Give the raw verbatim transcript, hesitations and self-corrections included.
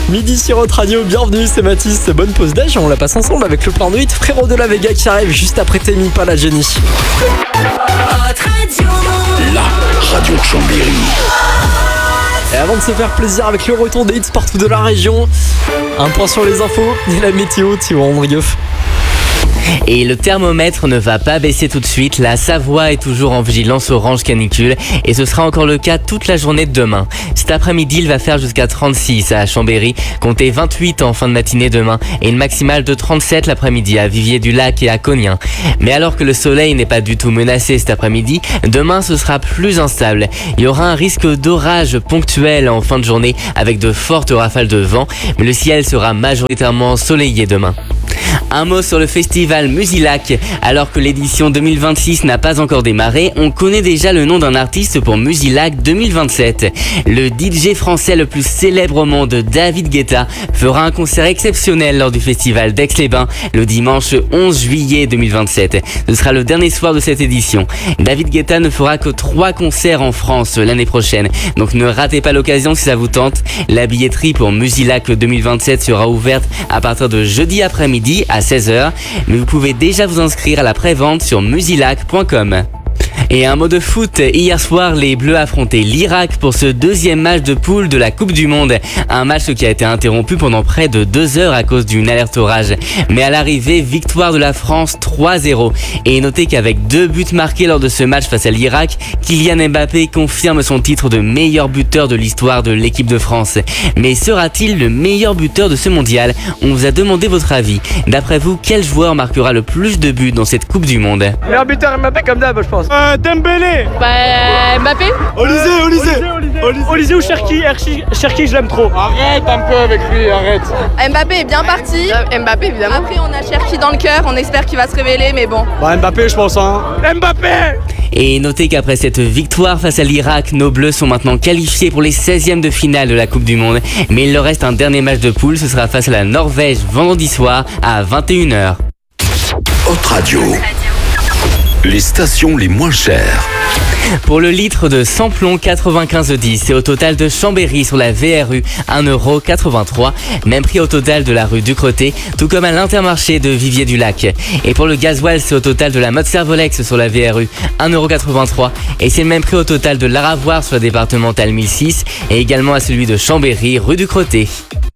Midi sur Hot Radio, bienvenue, c'est Mathis, bonne pause d'âge, on la passe ensemble avec le plan de huit, frérot de la Vega qui arrive juste après Temi, pas la génie. La radio de Chambéry. Et avant de se faire plaisir avec le retour des hits partout de la région, un point sur les infos et la météo, Thibaut Andrioff. Et le thermomètre ne va pas baisser tout de suite. La Savoie est toujours en vigilance orange canicule et ce sera encore le cas toute la journée de demain. Cet après-midi, il va faire jusqu'à trente-six à Chambéry, comptez vingt-huit en fin de matinée demain et une maximale de trente-sept l'après-midi à Vivier-du-Lac et à Cognin. Mais alors que le soleil n'est pas du tout menacé cet après-midi, demain ce sera plus instable. Il y aura un risque d'orage ponctuel en fin de journée avec de fortes rafales de vent, mais le ciel sera majoritairement ensoleillé demain. Un mot sur le festival Musilac. Alors que l'édition deux mille vingt-six n'a pas encore démarré, on connaît déjà le nom d'un artiste pour Musilac deux mille vingt-sept. Le D J français le plus célèbre au monde, David Guetta, fera un concert exceptionnel lors du festival d'Aix-les-Bains le dimanche onze juillet deux mille vingt-sept. Ce sera le dernier soir de cette édition. David Guetta ne fera que trois concerts en France l'année prochaine, donc ne ratez pas l'occasion si ça vous tente. La billetterie pour Musilac deux mille vingt-sept sera ouverte à partir de jeudi après-midi à seize heures, mais vous pouvez déjà vous inscrire à la prévente sur musilac point com. Et un mot de foot, hier soir les Bleus affrontaient l'Irak pour ce deuxième match de poule de la Coupe du Monde. Un match qui a été interrompu pendant près de deux heures à cause d'une alerte orage. Mais à l'arrivée, victoire de la France trois zéro. Et notez qu'avec deux buts marqués lors de ce match face à l'Irak, Kylian Mbappé confirme son titre de meilleur buteur de l'histoire de l'équipe de France. Mais sera-t-il le meilleur buteur de ce mondial ? On vous a demandé votre avis. D'après vous, quel joueur marquera le plus de buts dans cette Coupe du Monde ? Meilleur buteur Mbappé comme d'hab, je pense. Euh, Dembélé. Bah Mbappé. Olysée, Olysée. Olysée ou Cherki, Cherki je l'aime trop. Arrête un peu avec lui, arrête. Mbappé est bien parti. Mbappé évidemment. Après on a Cherki dans le cœur, on espère qu'il va se révéler mais bon. Bah Mbappé je pense hein. Mbappé. Et notez qu'après cette victoire face à l'Irak, nos Bleus sont maintenant qualifiés pour les seizièmes de finale de la Coupe du Monde. Mais il leur reste un dernier match de poule, ce sera face à la Norvège vendredi soir à vingt et une heures. Hot Radio. Les stations les moins chères. Pour le litre de samplon quatre-vingt-quinze dix et au total de Chambéry sur la V R U un euro quatre-vingt-trois, même prix au total de la rue Ducretet, tout comme à l'Intermarché de Vivier-du-Lac. Et pour le gasoil, c'est au total de la mode Servolex sur la V R U un euro quatre-vingt-trois et c'est le même prix au total de l'Aravoir sur la départementale mille six et également à celui de Chambéry rue Ducretet.